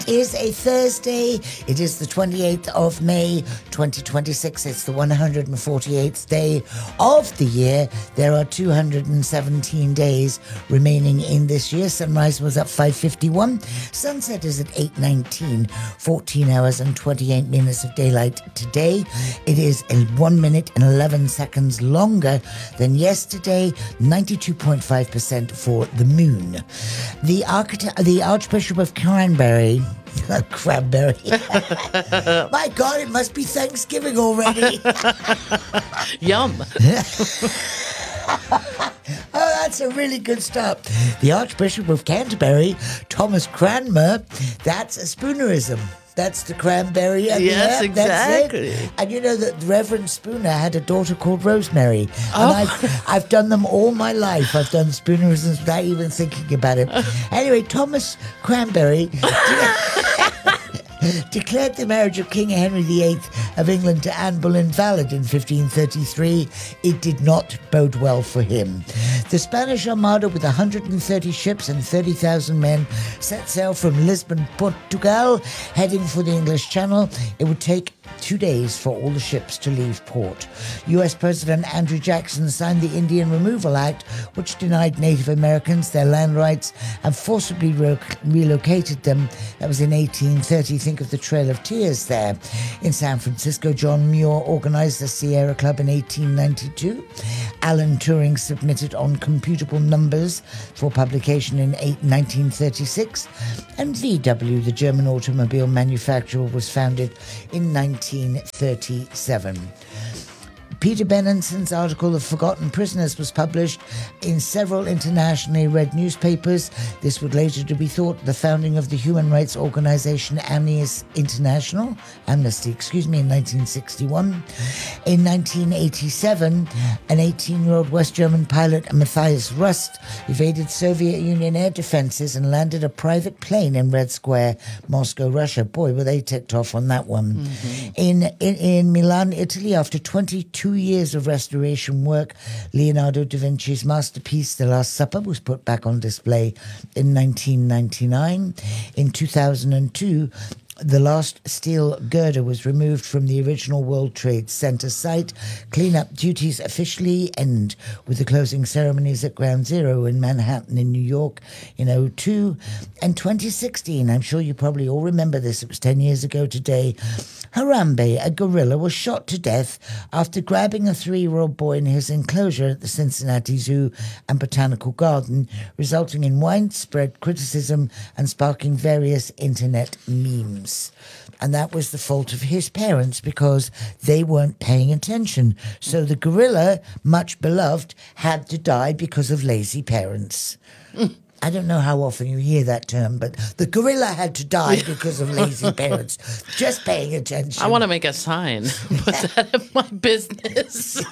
is a Thursday. It is the 28th of May, 2026. It's the 148th day of the year. There are 217 days remaining in this year. Sunrise was at 5:51. Sunset is at 8:19. 14 hours and 28 minutes of daylight today. It is 1 minute and 11 seconds longer than yesterday. 92.5% for the moon. The Archbishop of Cranberry. Cranberry. My God, it must be Thanksgiving already. Yum. Oh, that's a really good start. The Archbishop of Canterbury, Thomas Cranmer, that's a Spoonerism. That's the cranberry. Yes, exactly. And you know that Reverend Spooner had a daughter called Rosemary. Oh. And I've done them all my life. I've done Spoonerisms without even thinking about it. Anyway, Thomas Cranberry declared the marriage of King Henry VIII of England to Anne Boleyn valid in 1533. It did not bode well for him. The Spanish Armada, with 130 ships and 30,000 men, set sail from Lisbon, Portugal, heading for the English Channel. It would take 2 days for all the ships to leave port. U.S. President Andrew Jackson signed the Indian Removal Act, which denied Native Americans their land rights and forcibly relocated them. That was in 1830. Think of the Trail of Tears there. In San Francisco, John Muir organized the Sierra Club in 1892. Alan Turing submitted On Computable Numbers for publication in 1936. And VW, the German automobile manufacturer, was founded in 1937. Peter Benenson's article, The Forgotten Prisoners, was published in several internationally read newspapers. This would later to be thought the founding of the human rights organization Amnesty in 1961. In 1987, an 18-year-old West German pilot, Matthias Rust, evaded Soviet Union air defenses and landed a private plane in Red Square, Moscow, Russia. Boy, were they ticked off on that one. Mm-hmm. In Milan, Italy, after 22 years of restoration work, Leonardo da Vinci's masterpiece, The Last Supper, was put back on display in 1999. In 2002, the last steel girder was removed from the original World Trade Center site. Cleanup duties officially end with the closing ceremonies at Ground Zero in Manhattan in New York in 2002. And 2016, I'm sure you probably all remember this, it was 10 years ago today, Harambe, a gorilla, was shot to death after grabbing a 3-year-old boy in his enclosure at the Cincinnati Zoo and Botanical Garden, resulting in widespread criticism and sparking various internet memes. And that was the fault of his parents because they weren't paying attention. So the gorilla, much beloved, had to die because of lazy parents. I don't know how often you hear that term, but the gorilla had to die because of lazy parents. Just paying attention. I want to make a sign. Put that in my business.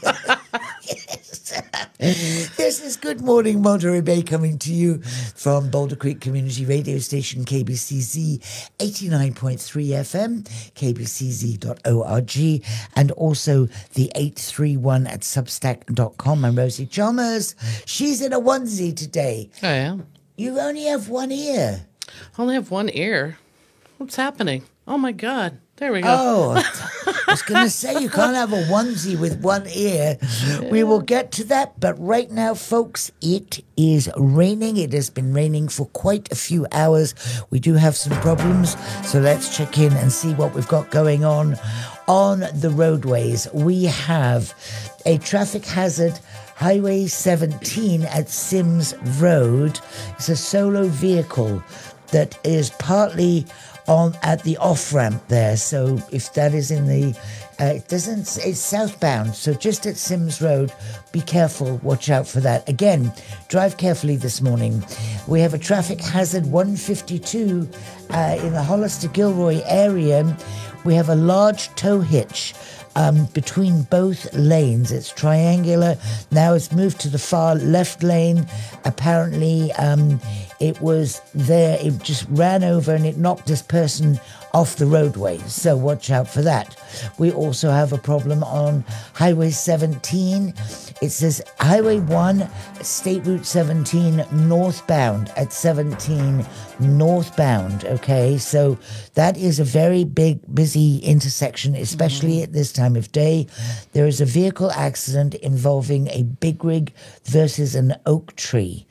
This is Good Morning Monterey Bay, coming to you from Boulder Creek Community Radio Station, KBCZ 89.3 FM, kbcz.org, and also the 831 at substack.com. I'm Rosie Chalmers. She's in a onesie today. I am. You only have one ear. I only have one ear. What's happening? Oh, my God. There we go. Oh, I was going to say you can't have a onesie with one ear. Yeah. We will get to that. But right now, folks, it is raining. It has been raining for quite a few hours. We do have some problems. So let's check in and see what we've got going on the roadways. We have a traffic hazard, Highway 17 at Sims Road. It's a solo vehicle that is partly at the off-ramp there. So if that is in the, it's southbound. So just at Sims Road, be careful, watch out for that. Again, drive carefully this morning. We have a traffic hazard 152 in the Hollister-Gilroy area. We have a large tow hitch between both lanes. It's triangular. Now it's moved to the far left lane. Apparently, it was there. It just ran over and it knocked this person person off the roadway. So watch out for that. We also have a problem on Highway 17. It says Highway 1, State Route 17 northbound at 17 northbound. Okay, so that is a very big, busy intersection, especially at this time of day. There is a vehicle accident involving a big rig versus an oak tree.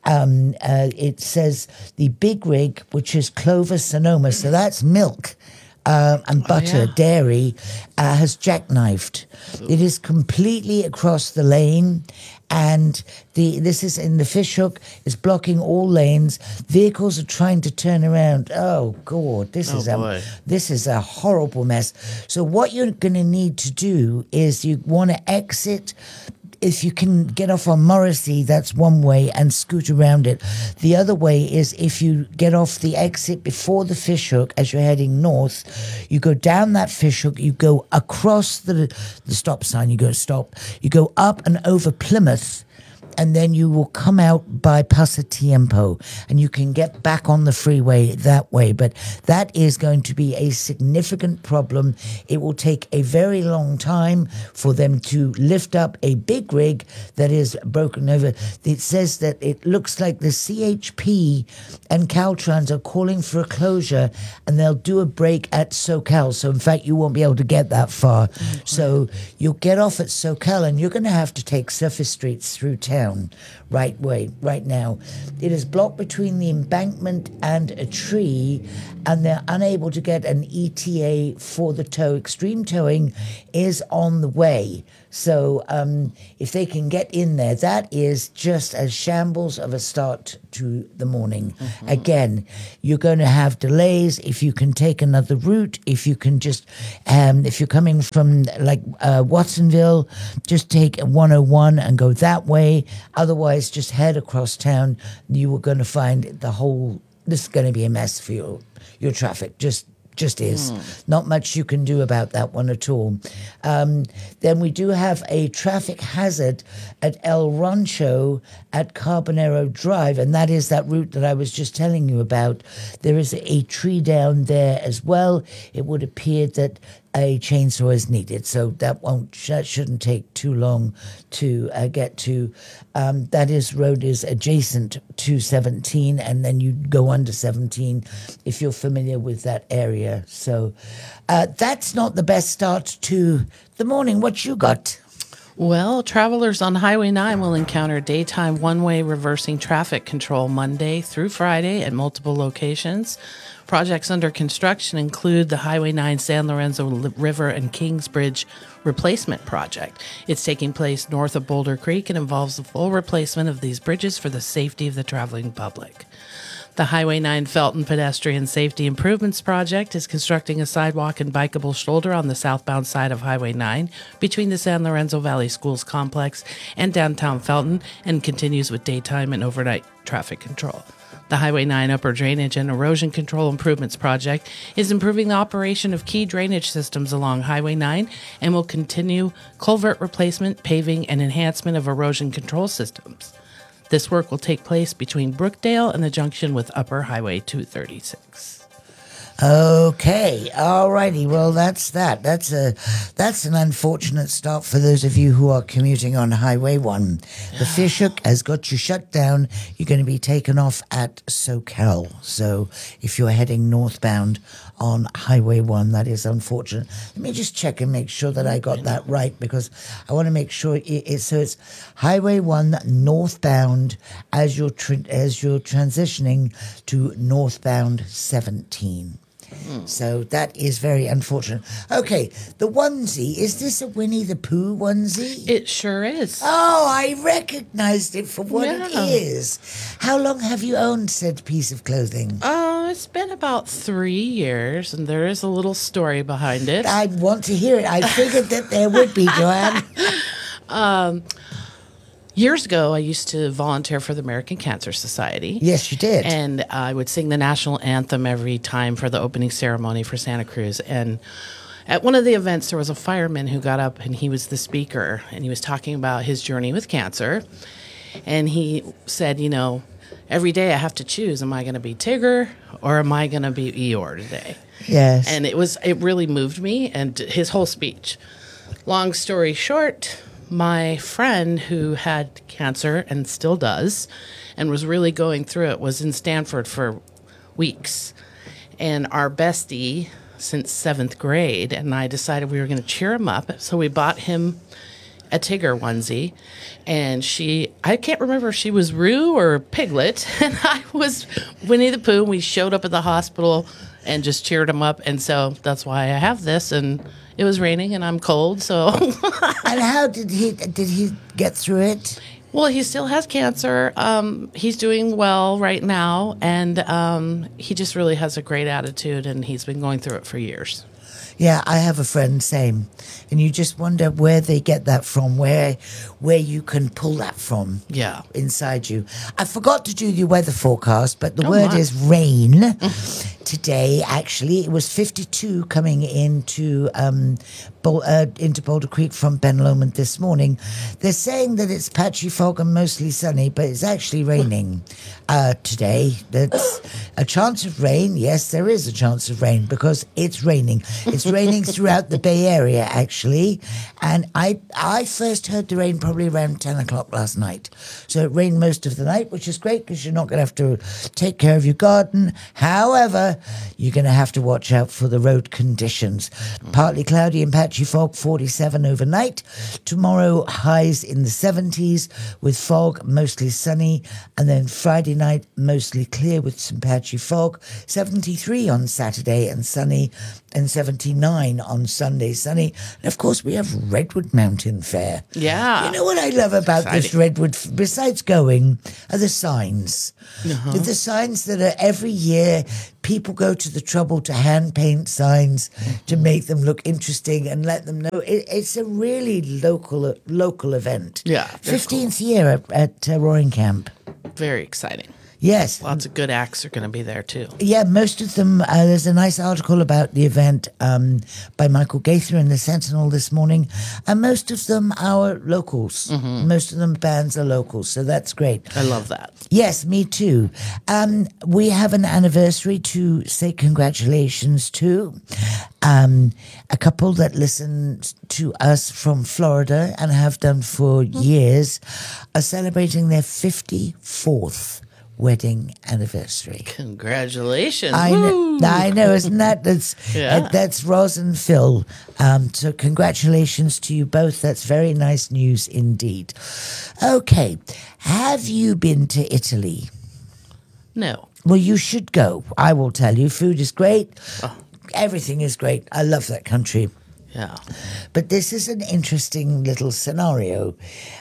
It says the big rig, which is Clover Sonoma, so that's milk. And butter, dairy, has jackknifed. It is completely across the lane, and this is in the fishhook. It's blocking all lanes. Vehicles are trying to turn around. Oh God, this is a horrible mess. So what you're going to need to do is you want to exit. If you can get off on Morrissey, that's one way, and scoot around it. The other way is if you get off the exit before the fishhook as you're heading north, you go down that fishhook, you go across the stop sign, you go stop, you go up and over Plymouth, and then you will come out by Pasatiempo, and you can get back on the freeway that way. But that is going to be a significant problem. It will take a very long time for them to lift up a big rig that is broken over. It says that it looks like the CHP and Caltrans are calling for a closure, and they'll do a break at SoCal. So, in fact, you won't be able to get that far. Mm-hmm. So you'll get off at SoCal, and you're going to have to take surface streets through town right now. It is blocked between the embankment and a tree, and they're unable to get an ETA for the tow. Extreme towing is on the way. So if they can get in there, that is just a shambles of a start to the morning. Mm-hmm. Again, you're going to have delays. If you can take another route, if you can just, if you're coming from like Watsonville, just take 101 and go that way. Otherwise, just head across town. You are going to find this is going to be a mess for your traffic. Just is. Not much you can do about that one at all. Then we do have a traffic hazard at El Rancho at Carbonero Drive, and that is that route that I was just telling you about. There is a tree down there as well. It would appear that a chainsaw is needed, so that shouldn't take too long to get to. That road is adjacent to 17, and then you go under 17 if you're familiar with that area. So that's not the best start to the morning. What you got? Well, travelers on Highway 9 will encounter daytime one-way reversing traffic control Monday through Friday at multiple locations. Projects under construction include the Highway 9 San Lorenzo River and Kingsbridge Replacement Project. It's taking place north of Boulder Creek and involves the full replacement of these bridges for the safety of the traveling public. The Highway 9 Felton Pedestrian Safety Improvements Project is constructing a sidewalk and bikeable shoulder on the southbound side of Highway 9 between the San Lorenzo Valley Schools Complex and downtown Felton, and continues with daytime and overnight traffic control. The Highway 9 Upper Drainage and Erosion Control Improvements Project is improving the operation of key drainage systems along Highway 9 and will continue culvert replacement, paving, and enhancement of erosion control systems. This work will take place between Brookdale and the junction with Upper Highway 236. Okay, alrighty. Well, that's that. That's an unfortunate start for those of you who are commuting on Highway 1. The fishhook has got you shut down. You're going to be taken off at SoCal. So if you're heading northbound on Highway 1, that is unfortunate. Let me just check and make sure that I got that right, because I want to make sure it's Highway 1 northbound as you're transitioning to northbound 17. So that is very unfortunate. Okay, the onesie, is this a Winnie the Pooh onesie? It sure is. Oh, I recognized it for what it is. How long have you owned said piece of clothing? It's been about 3 years, and there is a little story behind it. I want to hear it. I figured that there would be, Joanne. Years ago, I used to volunteer for the American Cancer Society. Yes, you did. And I would sing the national anthem every time for the opening ceremony for Santa Cruz. And at one of the events, there was a fireman who got up, and he was the speaker, and he was talking about his journey with cancer. And he said, it every day I have to choose, am I going to be Tigger or am I going to be Eeyore today? Yes. And it really moved me, and his whole speech. Long story short, my friend who had cancer and still does and was really going through it was in Stanford for weeks. And our bestie since 7th grade and I decided we were going to cheer him up. So we bought him a Tigger onesie, and I can't remember if she was Roo or Piglet, and I was Winnie the Pooh. We showed up at the hospital and just cheered him up, and so that's why I have this, and it was raining and I'm cold, so. And how did he get through it? Well, he still has cancer. He's doing well right now, and he just really has a great attitude, and he's been going through it for years. Yeah, I have a friend, same. And you just wonder where they get that from, where you can pull that from. Yeah. Inside you. I forgot to do the weather forecast, but the word is rain. Today, actually, it was 52 coming into Boulder Creek from Ben Lomond this morning. They're saying that it's patchy fog and mostly sunny, but it's actually raining today. That's a chance of rain. Yes, there is a chance of rain because it's raining. It's raining throughout the Bay Area, actually. And I first heard the rain probably around 10 o'clock last night. So it rained most of the night, which is great because you're not going to have to take care of your garden. However, you're going to have to watch out for the road conditions. Partly cloudy and patchy fog, 47 overnight. Tomorrow, highs in the 70s with fog, mostly sunny. And then Friday night, mostly clear with some patchy fog. 73 on Saturday and sunny. And 79 on Sunday, sunny. And of course, we have Redwood Mountain Fair. Yeah. You know what I love about this Redwood, besides going, are the signs. Uh-huh. The signs that are every year, people go to the trouble to hand paint signs to make them look interesting and let them know. It's a really local event. Yeah. 15th cool. year at Roaring Camp. Very exciting. Yes. Lots of good acts are going to be there, too. Yeah, most of them. There's a nice article about the event by Michael Gaither in the Sentinel this morning. And most of them are locals. Mm-hmm. Most of them bands are locals, so that's great. I love that. Yes, me too. We have an anniversary to say congratulations to. A couple that listen to us from Florida and have done for years are celebrating their 54th wedding anniversary. Congratulations. I know, isn't that? That's Roz and Phil. So congratulations to you both. That's very nice news indeed. Okay. Have you been to Italy? No. Well, you should go. I will tell you. Food is great. Oh. Everything is great. I love that country. Yeah. But this is an interesting little scenario.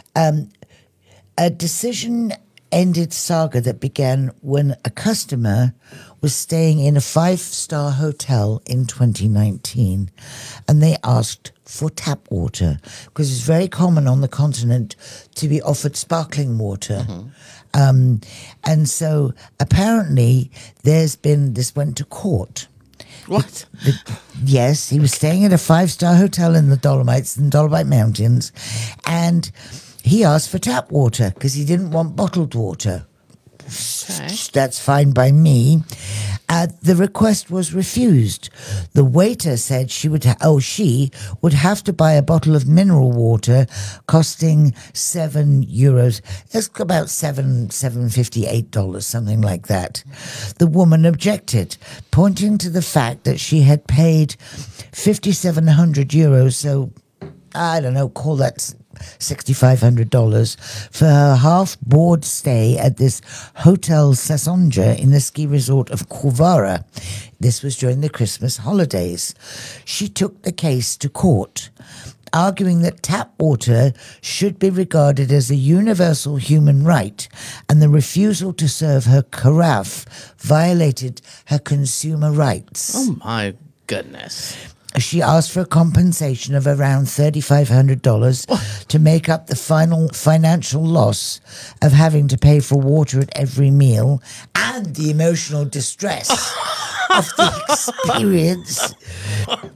A decision ended saga that began when a customer was staying in a 5-star hotel in 2019 and they asked for tap water because it's very common on the continent to be offered sparkling water. Mm-hmm. And so apparently this went to court. What? Yes, he was staying at a 5-star hotel in the Dolomites, in the Dolomite Mountains, and he asked for tap water because he didn't want bottled water. Okay. That's fine by me. The request was refused. The waiter said she would have to buy a bottle of mineral water costing €7. It's about $7.58, something like that. The woman objected, pointing to the fact that she had paid €5,700, so I don't know, call that $6,500 for her half-board stay at this Hotel Sasonja in the ski resort of Corvara. This was during the Christmas holidays. She took the case to court, arguing that tap water should be regarded as a universal human right, and the refusal to serve her carafe violated her consumer rights. Oh, my goodness. She asked for a compensation of around $3,500 to make up the final financial loss of having to pay for water at every meal and the emotional distress of the experience.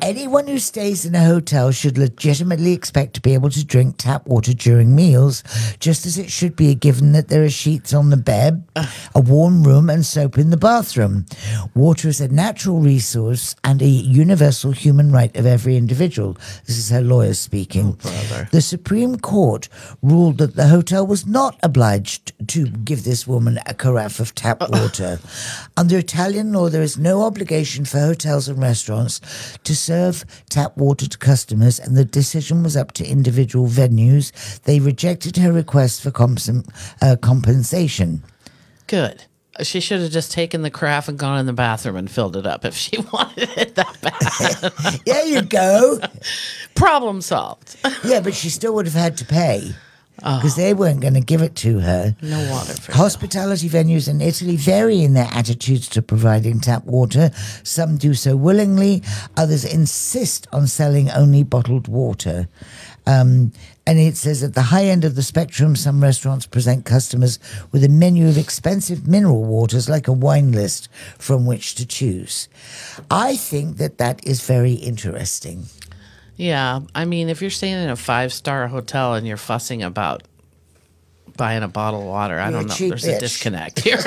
Anyone who stays in a hotel should legitimately expect to be able to drink tap water during meals, just as it should be a given that there are sheets on the bed, a warm room, and soap in the bathroom. Water is a natural resource and a universal human right of every individual. This is her lawyer speaking. Brother. The Supreme Court ruled that the hotel was not obliged to give this woman a carafe of tap water. Under Italian law, there is no obligation for hotels and restaurants to serve tap water to customers, and the decision was up to individual venues. They rejected her request for compensation. Good. She should have just taken the carafe and gone in the bathroom and filled it up if she wanted it that bad. There you go. Problem solved. Yeah, but she still would have had to pay because they weren't going to give it to her. No water for Hospitality venues in Italy vary in their attitudes to providing tap water. Some do so willingly. Others insist on selling only bottled water. And it says at the high end of the spectrum, some restaurants present customers with a menu of expensive mineral waters like a wine list from which to choose. I think that is very interesting. Yeah, I mean, if you're staying in a 5-star hotel and you're fussing about buying a bottle of water, I don't know. There's a disconnect here.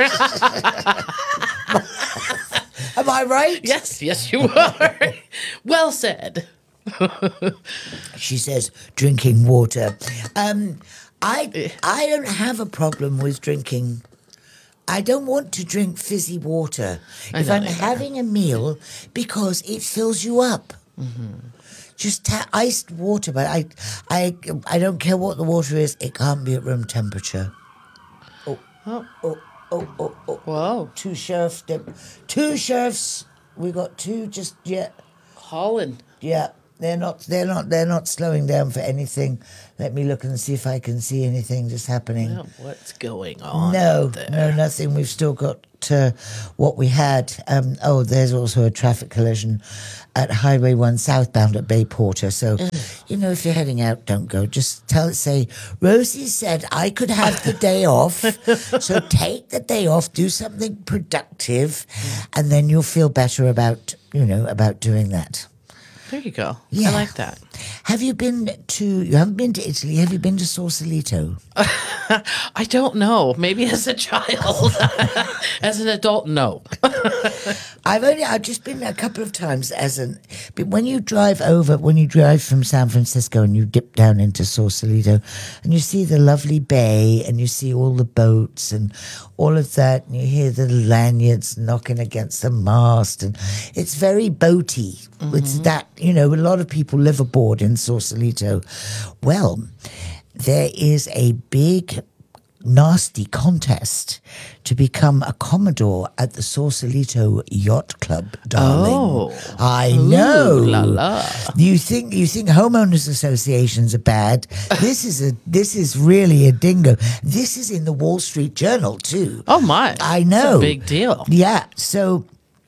Am I right? Yes, you are. Well said. She says, drinking water. I don't have a problem with drinking. I don't want to drink fizzy water if I'm having a meal because it fills you up. Mm-hmm. Just iced water, but I don't care what the water is. It can't be at room temperature. Oh. Whoa. Two sheriffs. We got two just yet. Holland. Yeah. They're not slowing down for anything. Let me look and see if I can see anything just happening. Well, what's going on? No, nothing. We've still got what we had. There's also a traffic collision at Highway 1 southbound at Bay Porter. So, if you're heading out, don't go. Just say, Rosie said I could have the day off. So take the day off, do something productive, and then you'll feel better about doing that. There you go. Yeah. I like that. You haven't been to Italy, have you been to Sausalito? I don't know. Maybe as a child. As an adult, no. I've just been a couple of times but when you drive from San Francisco and you dip down into Sausalito and you see the lovely bay and you see all the boats and all of that and you hear the lanyards knocking against the mast and it's very boaty. Mm-hmm. It's that, a lot of people live aboard in Sausalito. Well, there is a big nasty contest to become a Commodore at the Sausalito Yacht Club, darling. Oh, I know. Ooh, la la. You think homeowners associations are bad? This is really a dingo. This is in the Wall Street Journal too. Oh my! I know. It's a big deal. Yeah. So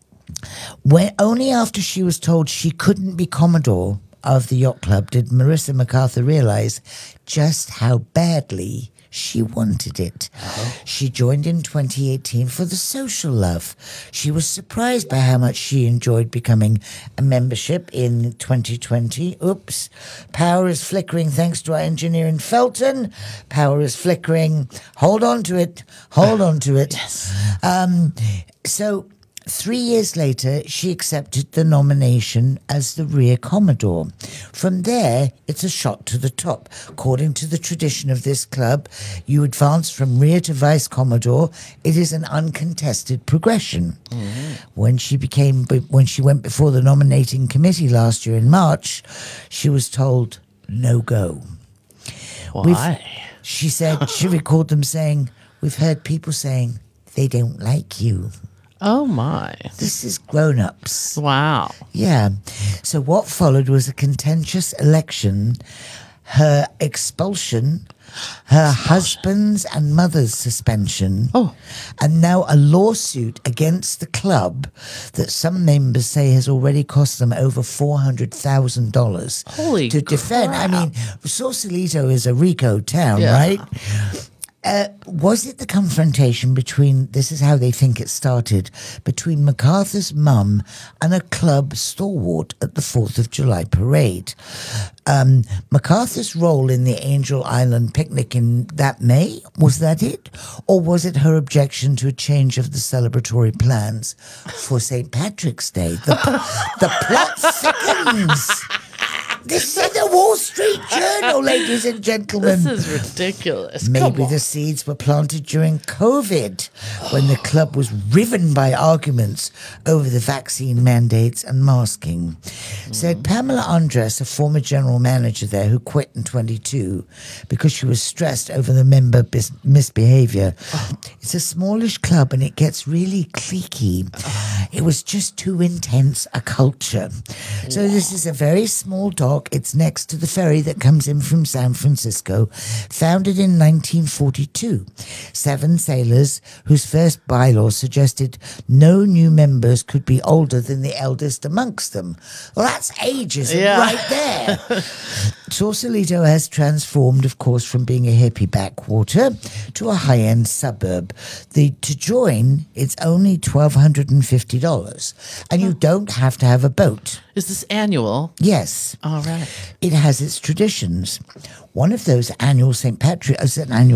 only after she was told she couldn't be Commodore of the yacht club did Marissa MacArthur realize just how badly she wanted it. Oh. She joined in 2018 for the social love. She was surprised by how much she enjoyed becoming a membership in 2020. Oops. Power is flickering thanks to our engineer in Felton. Power is flickering. Hold on to it. Yes. So 3 years later, she accepted the nomination as the Rear Commodore. From there, it's a shot to the top. According to the tradition of this club, you advance from Rear to Vice Commodore. It is an uncontested progression. Mm-hmm. When she went before the nominating committee last year in March, she was told no go. Why? She said, she recalled them saying, "We've heard people saying they don't like you." Oh, my. This is grown-ups. Wow. Yeah. So what followed was a contentious election, her expulsion, her husband's and mother's suspension, and now a lawsuit against the club that some members say has already cost them over $400,000 Holy to defend. crap. I mean, Sausalito is a RICO town, Yeah. right? Was it the confrontation between, this is how they think it started, between MacArthur's mum and a club stalwart at the 4th of July parade? MacArthur's role in the Angel Island picnic in that May, was that it? Or was it her objection to a change of the celebratory plans for St. Patrick's Day? The plot thickens. This is the Wall Street Journal, ladies and gentlemen. This is ridiculous. Maybe the seeds were planted during COVID, when the club was riven by arguments over the vaccine mandates and masking. Said Pamela Andres, a former general manager there who quit in 22 because she was stressed over the member misbehavior. It's a smallish club and it gets really cliquey. It was just too intense a culture. So this is a very small dock. It's next to the ferry that comes in from San Francisco, founded in 1942. 7 sailors whose first bylaw suggested no new members could be older than the eldest amongst them. Well, that's ageism right there. Sausalito has transformed, of course, from being a hippie backwater to a high-end suburb. To join, it's only $1,250, and you don't have to have a boat. Is this annual? Yes. All right. It has its traditions. One of those annual St. Patrick's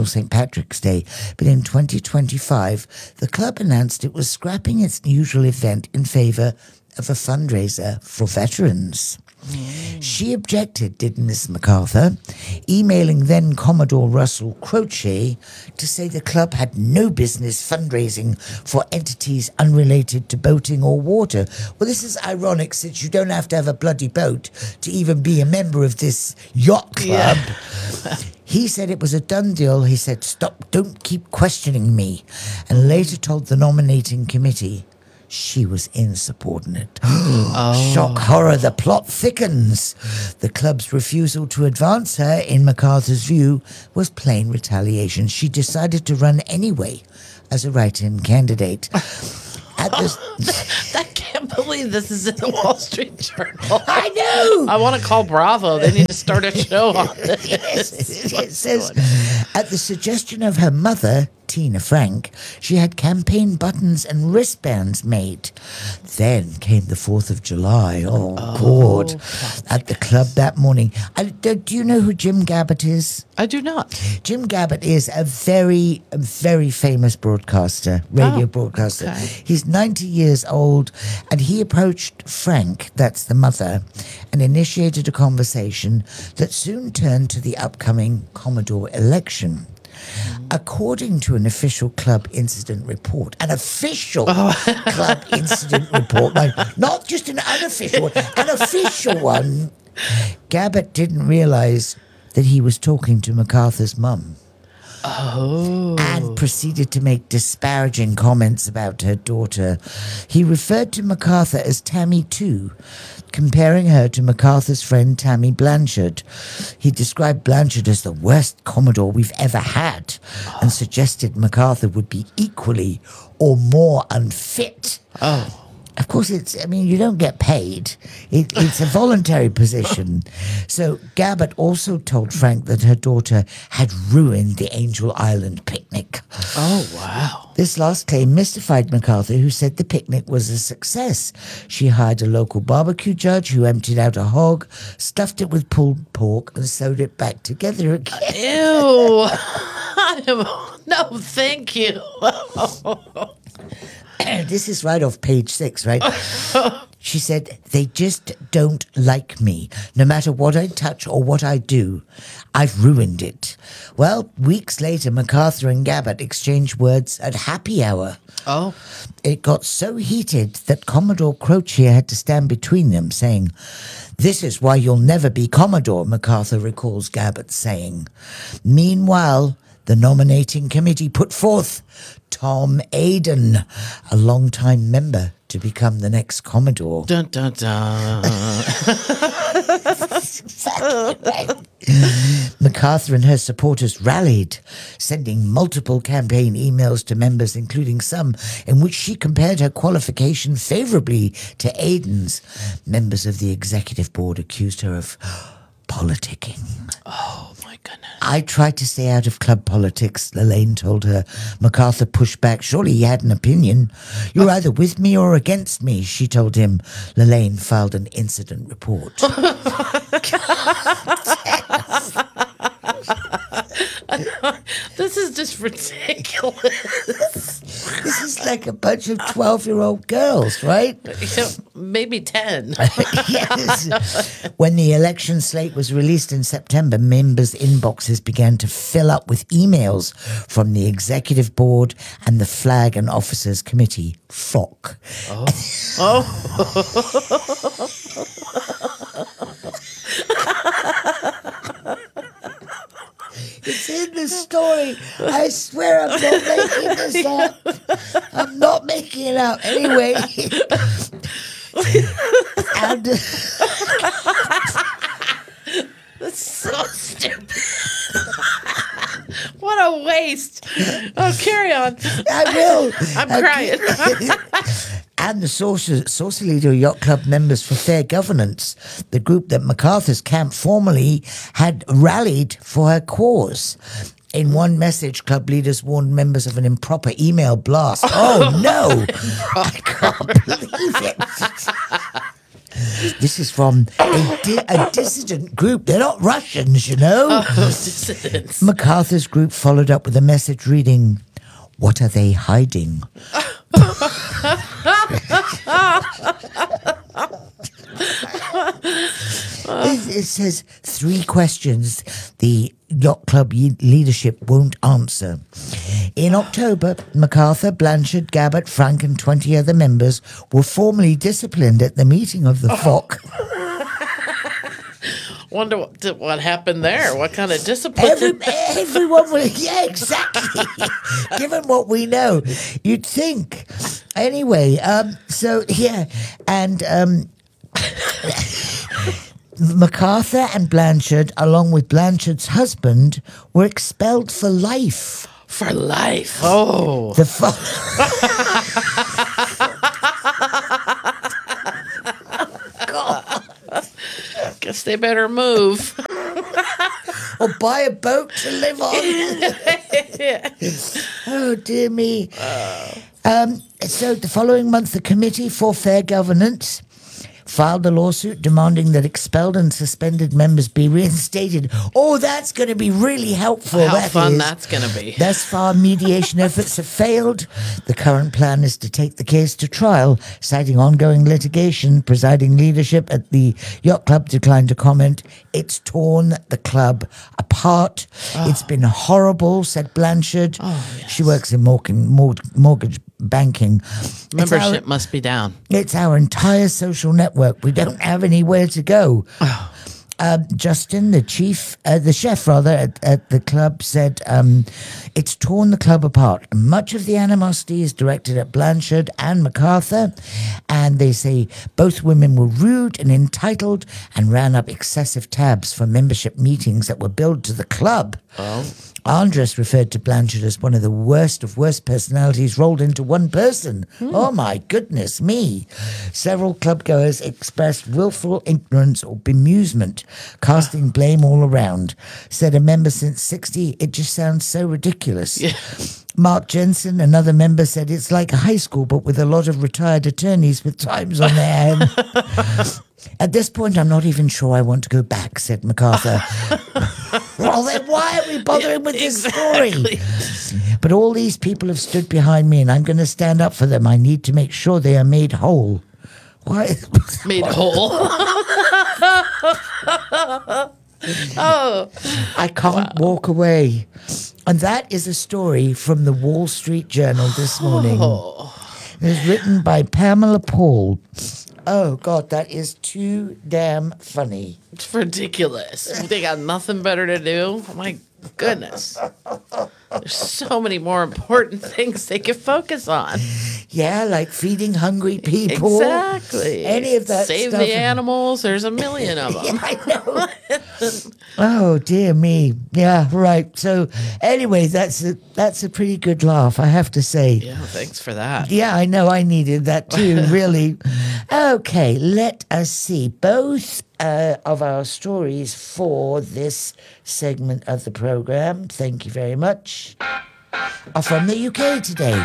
Day, but in 2025, the club announced it was scrapping its usual event in favour of a fundraiser for veterans. She objected, did Miss MacArthur, emailing then Commodore Russell Croce to say the club had no business fundraising for entities unrelated to boating or water. Well, this is ironic since you don't have to have a bloody boat to even be a member of this yacht club. Yeah. He said it was a done deal. He said, "Stop, don't keep questioning me," and later told the nominating committee she was insubordinate. Shock horror, the plot thickens. The club's refusal to advance her, in MacArthur's view, was plain retaliation. She decided to run anyway as a write-in candidate. I can't believe this is in the Wall Street Journal. I know. I want to call Bravo. They need to start a show on this. Yes, it says, at the suggestion of her mother, Tina Frank, she had campaign buttons and wristbands made. Then came the 4th of July. Oh, God. At the club that morning. Do you know who Jim Gabbett is? I do not. Jim Gabbett is a very, very famous broadcaster, radio broadcaster. Okay. He's 90 years old, and he approached Frank, that's the mother, and initiated a conversation that soon turned to the upcoming Commodore election. According to an official club incident report, an official club incident report, not just an unofficial one, an official one, Gabbett didn't realise that he was talking to MacArthur's mum. And proceeded to make disparaging comments about her daughter. He referred to MacArthur as Tammy 2, comparing her to MacArthur's friend Tammy Blanchard. He described Blanchard as the worst Commodore we've ever had and suggested MacArthur would be equally or more unfit. Of course, you don't get paid. It's a voluntary position. So Gabbett also told Frank that her daughter had ruined the Angel Island picnic. Oh, wow. This last claim mystified MacArthur, who said the picnic was a success. She hired a local barbecue judge who emptied out a hog, stuffed it with pulled pork, and sewed it back together again. Ew. No, thank you. This is right off page 6, right? She said, "They just don't like me. No matter what I touch or what I do, I've ruined it." Well, weeks later, MacArthur and Gabbett exchanged words at happy hour. It got so heated that Commodore Croce had to stand between them, saying, "This is why you'll never be Commodore," MacArthur recalls Gabbett saying. Meanwhile, the nominating committee put forth Tom Aiden, a long-time member, to become the next Commodore. Dun, dun, dun. Exactly right. MacArthur and her supporters rallied, sending multiple campaign emails to members, including some in which she compared her qualification favourably to Aiden's. Members of the executive board accused her of politicking. Oh, my my goodness. I tried to stay out of club politics, Lelaine told her. MacArthur pushed back. Surely he had an opinion. You're either with me or against me, she told him. Lelaine filed an incident report. This is just ridiculous. This is like a bunch of 12-year-old girls, right? Maybe 10. Yes. When the election slate was released in September, members' inboxes began to fill up with emails from the executive board and the Flag and Officers Committee, FOC. It's in the story. I swear I'm not making this up. I'm not making it up. Anyway. And, That's so stupid. What a waste. Oh, carry on. I will. I'm crying. And the Sausalito Yacht Club Members for Fair Governance, the group that MacArthur's camp formerly had rallied for her cause. In one message, club leaders warned members of an improper email blast. Oh, no. I can't believe it. This is from a dissident group. They're not Russians, you know. Dissidents. MacArthur's group followed up with a message reading, "What are they hiding?" It says 3 questions the yacht club leadership won't answer. In October, MacArthur, Blanchard, Gabbard, Frank and 20 other members were formally disciplined at the meeting of the FOC. Wonder what happened there. What kind of discipline? Everyone was, yeah, exactly. Given what we know, you'd think. Anyway, so yeah, and MacArthur and Blanchard, along with Blanchard's husband, were expelled for life. For life. Oh. The Guess they better move. or buy a boat to live on. Oh, dear me. So the following month, the Committee for Fair Governance filed a lawsuit demanding that expelled and suspended members be reinstated. Oh, that's going to be really helpful. How fun that's going to be. Thus far, mediation efforts have failed. The current plan is to take the case to trial, citing ongoing litigation. Presiding leadership at the yacht club declined to comment. It's torn the club apart. It's been horrible, said Blanchard. Yes. She works in mortgage banking. Membership must be down. It's our entire social network. We don't have anywhere to go. Justin, the chef at the club said it's torn the club apart. Much of the animosity is directed at Blanchard and MacArthur, and they say both women were rude and entitled and ran up excessive tabs for membership meetings that were billed to the club. Andres referred to Blanchard as one of the worst of worst personalities rolled into one person. Oh, my goodness me. Several clubgoers expressed willful ignorance or bemusement, casting blame all around. Said a member since 60, it just sounds so ridiculous. Yeah. Mark Jensen, another member, said it's like high school, but with a lot of retired attorneys with times on their hand. At this point, I'm not even sure I want to go back, said MacArthur. Well, then why are we bothering with this story? But all these people have stood behind me, and I'm going to stand up for them. I need to make sure they are made whole. Why? Made whole. Oh. I can't walk away. And that is a story from the Wall Street Journal this morning. It was written by Pamela Paul. Oh, God, that is too damn funny. It's ridiculous. They got nothing better to do. Oh, my goodness. There's so many more important things they could focus on. Yeah, like feeding hungry people. Exactly. Any of that Save stuff. the animals. There's a million of them. Yeah, I know. Oh, dear me. Yeah, right. So anyway, that's a pretty good laugh, I have to say. Yeah, thanks for that. Yeah, I know. I needed that too, really. Okay, let us see. Both of our stories for this segment of the program, thank you very much, are from the UK today.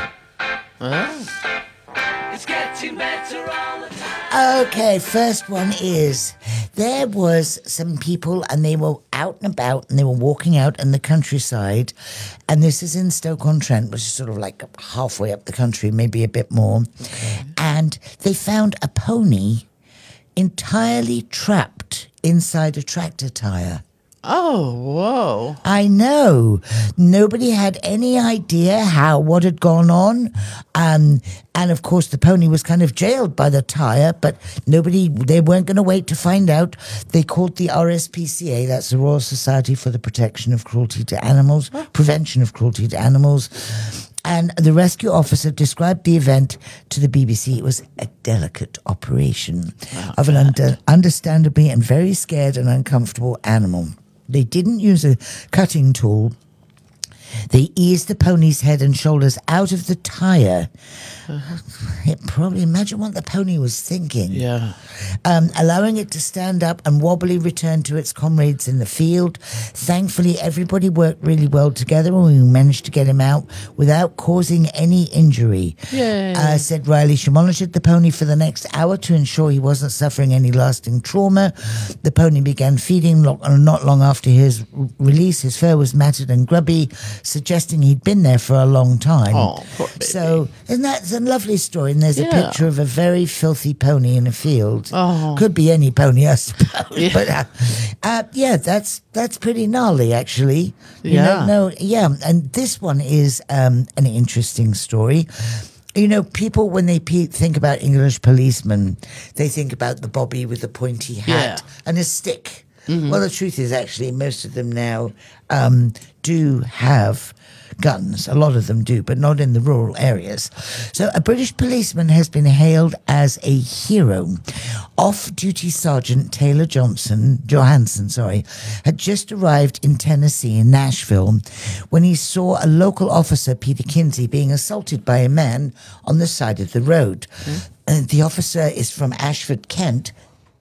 Oh. It's getting better all the time. Okay, first one is there was some people and they were out and about and they were walking out in the countryside, and this is in Stoke-on-Trent, which is sort of like halfway up the country, maybe a bit more. Okay. And they found a pony entirely trapped inside a tractor tire. Oh, whoa. I know. Nobody had any idea what had gone on. And of course, the pony was kind of jailed by the tire, but they weren't going to wait to find out. They called the RSPCA, that's the Royal Society for the Protection of Cruelty to Animals, Prevention of Cruelty to Animals. And the rescue officer described the event to the BBC. It was a delicate operation of an understandably and very scared and uncomfortable animal. They didn't use a cutting tool. They eased the pony's head and shoulders out of the tire. Probably imagine what the pony was thinking. Yeah. Allowing it to stand up and wobbly return to its comrades in the field. Thankfully, everybody worked really well together and we managed to get him out without causing any injury. Yay. Said Riley. She monitored the pony for the next hour to ensure he wasn't suffering any lasting trauma. The pony began feeding not long after his release. His fur was matted and grubby, suggesting he'd been there for a long time. Oh, poor baby. So, isn't that a lovely story? And there's a picture of a very filthy pony in a field. Oh. Could be any pony, I suppose. Yeah. But that's pretty gnarly, actually. And this one is an interesting story. You know, people, when they think about English policemen, they think about the bobby with the pointy hat and a stick. Mm-hmm. Well, the truth is, actually, most of them now do have guns. A lot of them do, but not in the rural areas. So a British policeman has been hailed as a hero. Off-duty Sergeant Taylor Johansen, had just arrived in Tennessee, in Nashville, when he saw a local officer, Peter Kinsey, being assaulted by a man on the side of the road. Mm-hmm. The officer is from Ashford, Kent,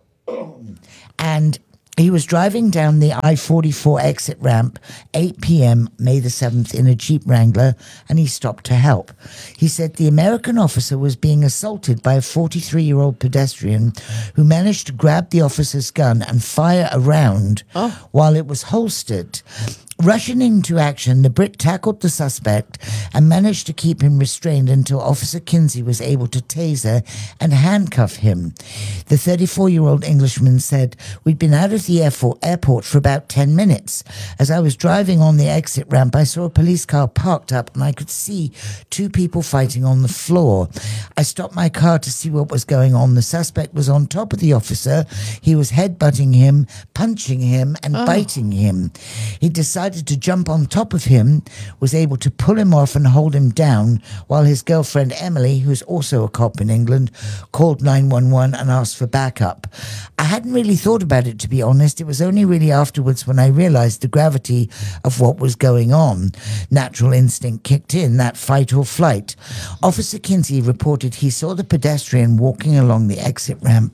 and he was driving down the I-44 exit ramp, 8 p.m., May the 7th, in a Jeep Wrangler, and he stopped to help. He said the American officer was being assaulted by a 43-year-old pedestrian who managed to grab the officer's gun and fire a round while it was holstered. Rushing into action, the Brit tackled the suspect and managed to keep him restrained until Officer Kinsey was able to taser and handcuff him. The 34-year-old Englishman said, "We'd been out of the airport for about 10 minutes. As I was driving on the exit ramp, I saw a police car parked up and I could see two people fighting on the floor. I stopped my car to see what was going on. The suspect was on top of the officer. He was headbutting him, punching him, and biting him. He decided to jump on top of him, was able to pull him off and hold him down, while his girlfriend Emily, who's also a cop in England, called 911 and asked for backup. I hadn't really thought about it, to be honest. It was only really afterwards when I realized the gravity of what was going on. Natural instinct kicked in, that fight or flight." Officer Kinsey reported he saw the pedestrian walking along the exit ramp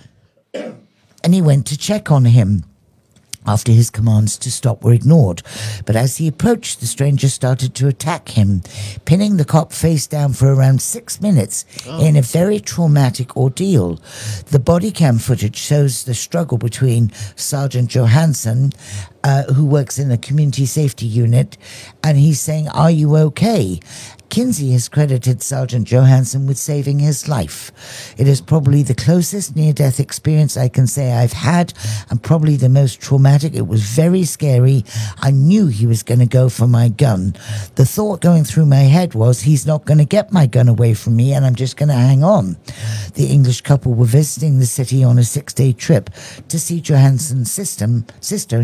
and he went to check on him after his commands to stop were ignored. But as he approached, the stranger started to attack him, pinning the cop face down for around 6 minutes in a very traumatic ordeal. The body cam footage shows the struggle between Sergeant Johansen, who works in the community safety unit, and he's saying, "Are you okay?" Kinsey has credited Sergeant Johansen with saving his life. "It is probably the closest near-death experience I can say I've had, and probably the most traumatic. It was very scary. I knew he was going to go for my gun. The thought going through my head was, he's not going to get my gun away from me, and I'm just going to hang on." The English couple were visiting the city on a 6-day trip to see Johansen's sister and some of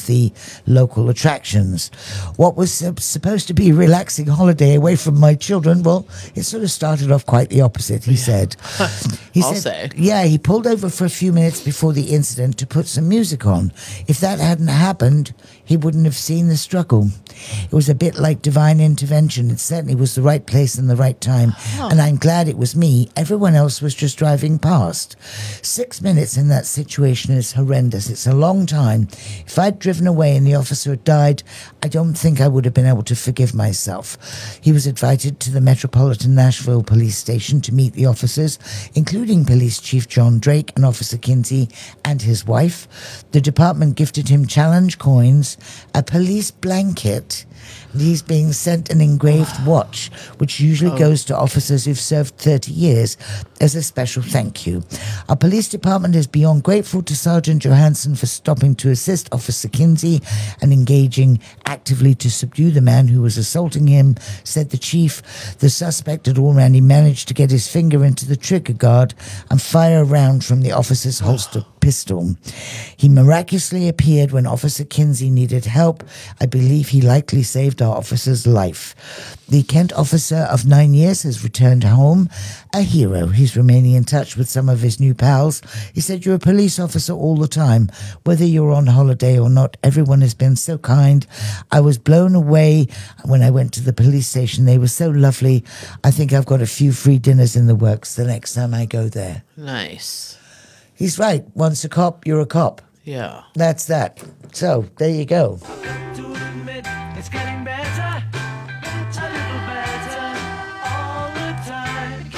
of the local attractions. What was supposed to be a relaxing holiday away from my children, well, it sort of started off quite the opposite, he said. I'll say. Yeah, he pulled over for a few minutes before the incident to put some music on. If that hadn't happened, he wouldn't have seen the struggle. It was a bit like divine intervention. It certainly was the right place and the right time. And I'm glad it was me. Everyone else was just driving past. 6 minutes in that situation is horrendous. It's a long time. If I'd driven away and the officer had died, I don't think I would have been able to forgive myself. He was invited to the Metropolitan Nashville Police Station to meet the officers, including Police Chief John Drake and Officer Kinsey and his wife. The department gifted him challenge coins, a police blanket, and he's being sent an engraved watch, which usually goes to officers who've served 30 years as a special thank you. Our police department is beyond grateful to Sergeant Johansson for stopping to assist Officer Kinsey and engaging actively to subdue the man who was assaulting him, said the chief. The suspect had already managed to get his finger into the trigger guard and fire a round from the officer's holster pistol. He miraculously appeared when Officer Kinsey needed help. I believe he likely saved our officer's life. The Kent officer of 9 years has returned home, a hero. He's remaining in touch with some of his new pals. He said, "You're a police officer all the time, whether you're on holiday or not. Everyone has been so kind. I was blown away when I went to the police station. They were so lovely. I think I've got a few free dinners in the works the next time I go there." Nice. He's right. Once a cop, you're a cop. Yeah. That's that. So, there you go. To admit it's getting better, a little better all the time.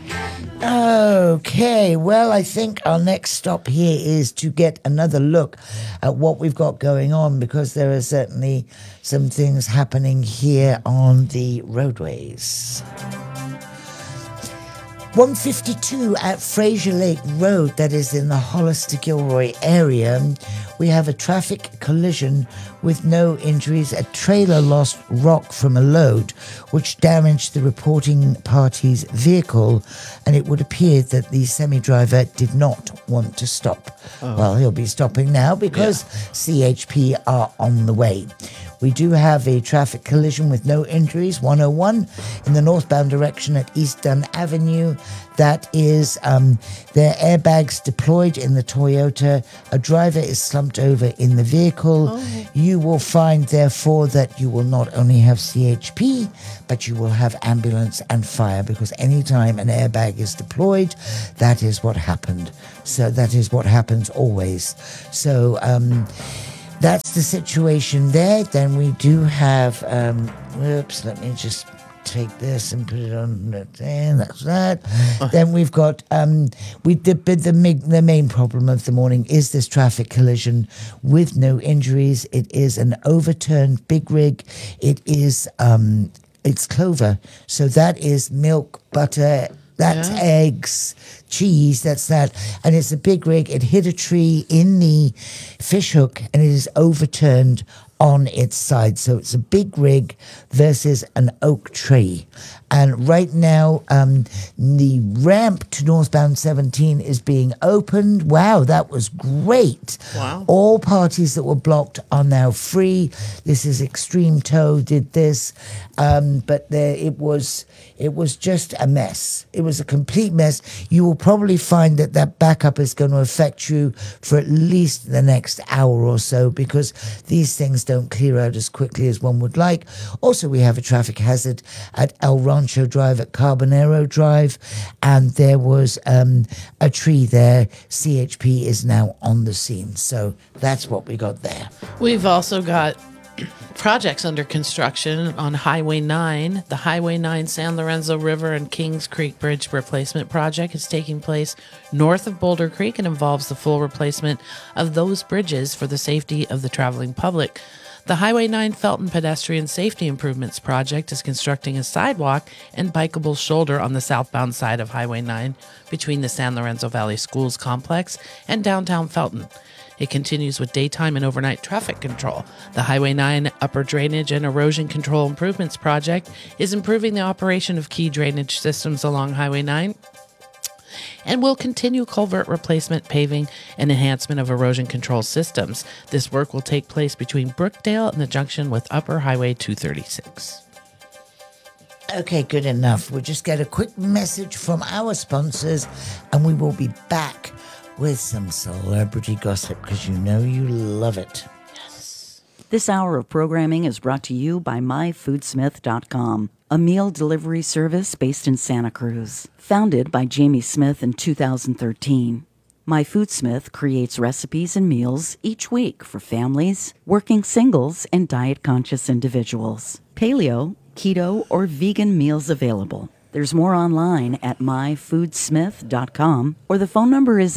Okay, well, I think our next stop here is to get another look at what we've got going on, because there are certainly some things happening here on the roadways. 152 at Fraser Lake Road, that is in the Hollister Gilroy area. We have a traffic collision with no injuries. A trailer lost rock from a load, which damaged the reporting party's vehicle, and it would appear that the semi-driver did not want to stop. Well, he'll be stopping now because CHP are on the way. We do have a traffic collision with no injuries, 101, in the northbound direction at East Dunn Avenue. That is their airbags deployed in the Toyota. A driver is slumped over in the vehicle. You will find, therefore, that you will not only have CHP, but you will have ambulance and fire, because anytime an airbag is deployed, that is what happened. So that is what happens always. So, that's the situation there. Then we do have, let me just take this and put it on there. That's that. Then we've got, the main problem of the morning is this traffic collision with no injuries. It is an overturned big rig. It is, it's clover. So that is milk, butter, that's eggs, cheese, that's that. And it's a big rig. It hit a tree in the fish hook and it is overturned on its side. So it's a big rig versus an oak tree. And right now, the ramp to northbound 17 is being opened. Wow, that was great. Wow. All parties that were blocked are now free. This is Extreme Tow did this. But it was just a mess. It was a complete mess. You will probably find that backup is going to affect you for at least the next hour or so, because these things don't clear out as quickly as one would like. Also, we have a traffic hazard at El Rancho Drive at Carbonero Drive, and there was a tree there. CHP is now on the scene. So that's what we got there. We've also got projects under construction on Highway 9. The Highway 9 San Lorenzo River and Kings Creek Bridge replacement project is taking place north of Boulder Creek and involves the full replacement of those bridges for the safety of the traveling public. The Highway 9 Felton Pedestrian Safety Improvements Project is constructing a sidewalk and bikeable shoulder on the southbound side of Highway 9 between the San Lorenzo Valley Schools complex and downtown Felton. It continues with daytime and overnight traffic control. The Highway 9 Upper Drainage and Erosion Control Improvements Project is improving the operation of key drainage systems along Highway 9 and will continue culvert replacement, paving, and enhancement of erosion control systems. This work will take place between Brookdale and the junction with Upper Highway 236. Okay, good enough. We'll just get a quick message from our sponsors and we will be back with some celebrity gossip because you know you love it. This hour of programming is brought to you by MyFoodsmith.com, a meal delivery service based in Santa Cruz. Founded by Jamie Smith in 2013, MyFoodsmith creates recipes and meals each week for families, working singles, and diet-conscious individuals. Paleo, keto, or vegan meals available. There's more online at myfoodsmith.com or the phone number is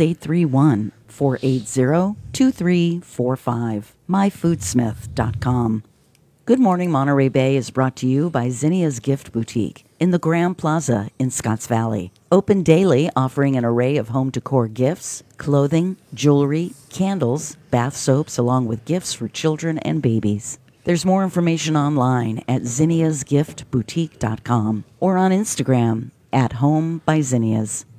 831-480-2345. myfoodsmith.com. Good Morning Monterey Bay is brought to you by Zinnia's Gift Boutique in the Graham Plaza in Scotts Valley. Open daily, offering an array of home decor gifts, clothing, jewelry, candles, bath soaps, along with gifts for children and babies. There's more information online at zinniasgiftboutique.com or on Instagram at Home by Zinnias.